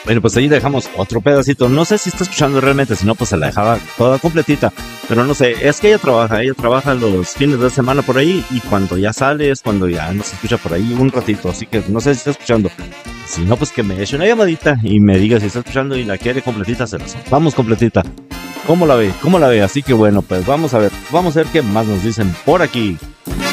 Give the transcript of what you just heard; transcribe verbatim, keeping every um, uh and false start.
Bueno, pues ahí dejamos otro pedacito. No sé si está escuchando realmente, si no, pues se la dejaba toda completita. Pero no sé, es que ella trabaja, ella trabaja los fines de semana por ahí y cuando ya sale es cuando ya nos escucha por ahí un ratito. Así que no sé si está escuchando. Si no, pues que me eche una llamadita y me diga si está escuchando y la quiere completita, se la vamos completita. ¿Cómo la ve? ¿Cómo la ve? Así que bueno, pues vamos a ver, vamos a ver qué más nos dicen por aquí.